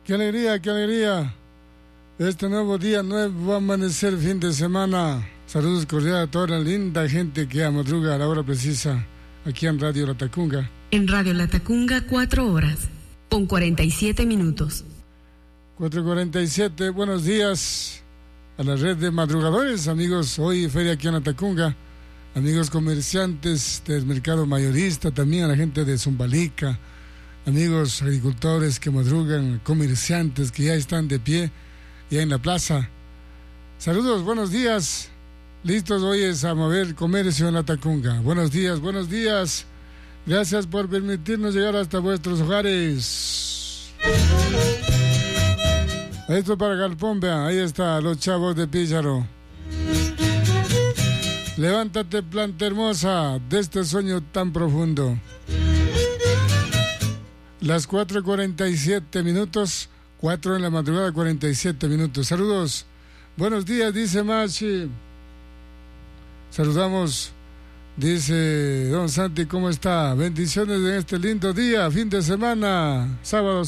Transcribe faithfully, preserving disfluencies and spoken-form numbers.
qué alegría, qué alegría. Este nuevo día, nuevo amanecer, fin de semana. Saludos cordiales a toda la linda gente que madruga a la hora precisa aquí en Radio Latacunga. En Radio Latacunga, cuatro horas con cuarenta y siete minutos. cuatro cuarenta y siete, buenos días a la red de madrugadores, amigos. Hoy feria aquí en Latacunga. Amigos comerciantes del mercado mayorista, también a la gente de Zumbalica, amigos agricultores que madrugan, comerciantes que ya están de pie ya en la plaza. Saludos, buenos días. Listos hoy es a mover comercio en Latacunga. Buenos días, buenos días. Gracias por permitirnos llegar hasta vuestros hogares. Esto para Galpón, vean, ahí está, los chavos de Pícharo. Levántate, planta hermosa, de este sueño tan profundo. Las cuatro cuarenta y siete minutos, cuatro en la madrugada, cuarenta y siete minutos. Saludos, buenos días, dice Machi. Saludamos, dice Don Santi, ¿cómo está? Bendiciones en este lindo día, fin de semana, sábado.